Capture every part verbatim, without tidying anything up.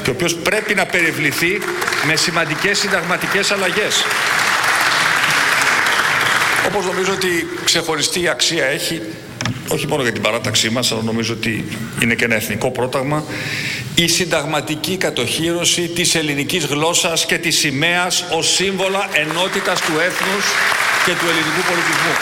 και ο οποίος πρέπει να περιβληθεί με σημαντικές συνταγματικές αλλαγές. Όπως νομίζω ότι ξεχωριστή αξία έχει, όχι μόνο για την παράταξή μας, αλλά νομίζω ότι είναι και ένα εθνικό πρόταγμα, η συνταγματική κατοχύρωση της ελληνικής γλώσσας και της σημαίας ως σύμβολα ενότητας του έθνους και του ελληνικού πολιτισμού.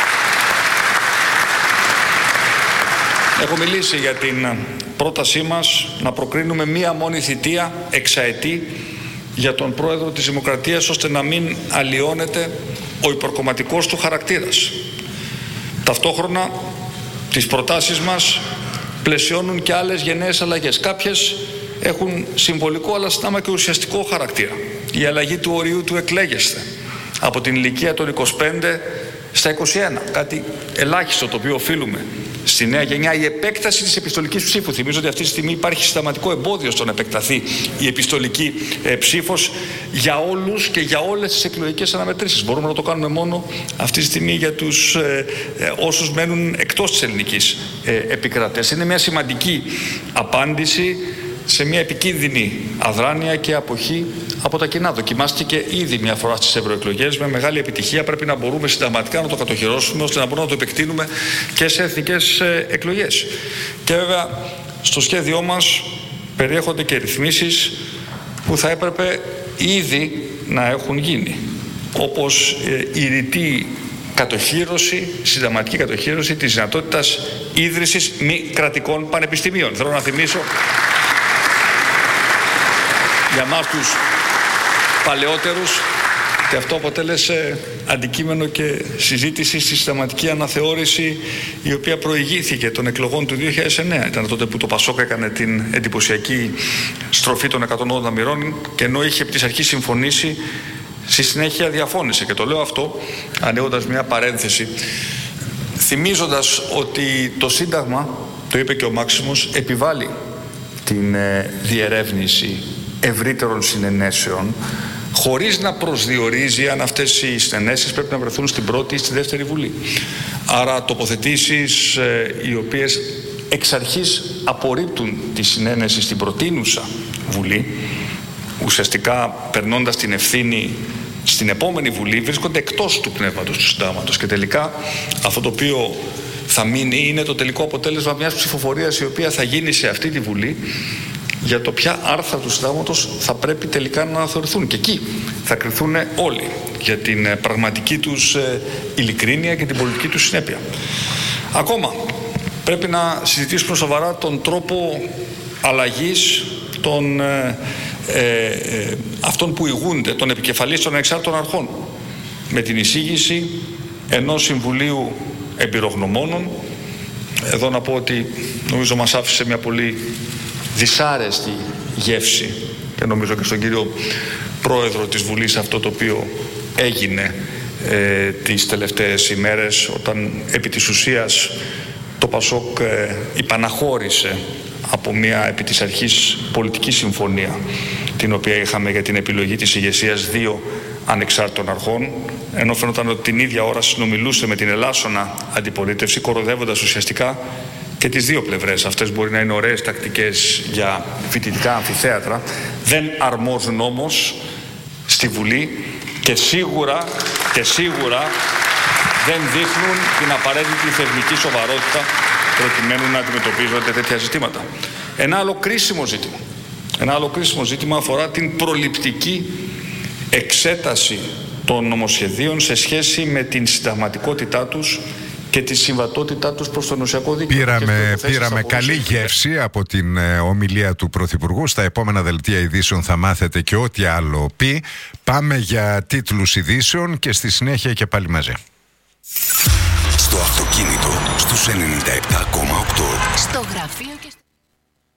Έχω μιλήσει για την πρότασή μας να προκρίνουμε μία μόνη θητεία εξαετή για τον πρόεδρο της Δημοκρατίας, ώστε να μην αλλοιώνεται ο υπερκομματικός του χαρακτήρας. Ταυτόχρονα τις προτάσεις μας πλαισιώνουν και άλλες γενναίες αλλαγές. Κάποιες έχουν συμβολικό αλλά συνάμα και ουσιαστικό χαρακτήρα. Η αλλαγή του ορίου του εκλέγεστε από την ηλικία των είκοσι πέντε στα είκοσι ένα, κάτι ελάχιστο το οποίο οφείλουμε στη νέα γενιά. Η επέκταση της επιστολικής ψήφου. Θυμίζω ότι αυτή τη στιγμή υπάρχει συστηματικό εμπόδιο στο να επεκταθεί η επιστολική ε, ψήφος για όλους και για όλες τις εκλογικές αναμετρήσεις. Μπορούμε να το κάνουμε μόνο αυτή τη στιγμή για τους ε, ε, όσους μένουν εκτός της ελληνικής ε, επικράτειας. Είναι μια σημαντική απάντηση σε μια επικίνδυνη αδράνεια και αποχή από τα κοινά. Δοκιμάστηκε ήδη μια φορά στις ευρωεκλογές με μεγάλη επιτυχία. Πρέπει να μπορούμε συνταγματικά να το κατοχυρώσουμε ώστε να μπορούμε να το επεκτείνουμε και σε εθνικές εκλογές. Και βέβαια στο σχέδιό μας περιέχονται και ρυθμίσεις που θα έπρεπε ήδη να έχουν γίνει, όπως η ρητή κατοχύρωση, συνταγματική κατοχύρωση της δυνατότητας ίδρυσης μη κρατικών πανεπιστημίων. Θέλω να θυμίσω για εμάς τους παλαιότερους και αυτό αποτέλεσε αντικείμενο και συζήτηση στη συνταγματική αναθεώρηση, η οποία προηγήθηκε των εκλογών του δύο χιλιάδες εννέα. Ήταν τότε που το Πασόκ έκανε την εντυπωσιακή στροφή των εκατόν ογδόντα μοιρών και ενώ είχε επί της αρχής συμφωνήσει, στη συνέχεια διαφώνησε. Και το λέω αυτό ανοίγοντας μια παρένθεση, θυμίζοντας ότι το Σύνταγμα, το είπε και ο Μάξιμος, επιβάλλει την ε, διερεύνηση ευρύτερων συνενέσεων, χωρίς να προσδιορίζει αν αυτές οι συνενέσεις πρέπει να βρεθούν στην πρώτη ή στη δεύτερη Βουλή. Άρα τοποθετήσεις ε, οι οποίες εξ αρχής απορρίπτουν τη συνένεση στην προτείνουσα Βουλή, ουσιαστικά περνώντας την ευθύνη στην επόμενη Βουλή, βρίσκονται εκτός του πνεύματος του Συντάγματος. Και τελικά αυτό το οποίο θα μείνει είναι το τελικό αποτέλεσμα μιας ψηφοφορίας η οποία θα γίνει σε αυτή τη Βουλή για το ποια άρθρα του Συντάγματος θα πρέπει τελικά να αναθεωρηθούν. Και εκεί θα κριθούν όλοι για την πραγματική τους ειλικρίνεια και την πολιτική τους συνέπεια. Ακόμα πρέπει να συζητήσουμε σοβαρά τον τρόπο αλλαγής των ε, ε, αυτών που ηγούνται, των επικεφαλής των ανεξάρτητων αρχών, με την εισήγηση ενός Συμβουλίου Εμπειρογνωμόνων. Εδώ να πω ότι νομίζω μας άφησε μια πολύ δυσάρεστη γεύση και νομίζω και στον κύριο Πρόεδρο της Βουλής αυτό το οποίο έγινε ε, τις τελευταίες ημέρες, όταν επί της ουσίας το Πασόκ ε, υπαναχώρησε από μια επί της αρχής πολιτική συμφωνία την οποία είχαμε για την επιλογή της ηγεσίας δύο ανεξάρτητων αρχών, ενώ φαίνονταν ότι την ίδια ώρα συνομιλούσε με την ελάσσονα αντιπολίτευση, κοροδεύοντας ουσιαστικά και τις δύο πλευρές. Αυτές μπορεί να είναι ωραίες τακτικές για φοιτητικά αμφιθέατρα, δεν αρμόζουν όμως στη Βουλή και σίγουρα, και σίγουρα δεν δείχνουν την απαραίτητη θεσμική σοβαρότητα προκειμένου να αντιμετωπίζονται τέτοια ζητήματα. Ένα άλλο κρίσιμο ζήτημα, ένα άλλο κρίσιμο ζήτημα αφορά την προληπτική εξέταση των νομοσχεδίων σε σχέση με την συνταγματικότητά τους και τη συμβατότητά τους προς το ενωσιακό δίκαιο. Πήραμε, πήραμε καλή γεύση από την ε, ομιλία του Πρωθυπουργού. Στα επόμενα δελτία ειδήσεων θα μάθετε και ό,τι άλλο πει. Πάμε για τίτλους ειδήσεων και στη συνέχεια και πάλι μαζί. Στο αυτοκίνητο, στους ενενήντα επτά κόμμα οκτώ. Στο γραφείο και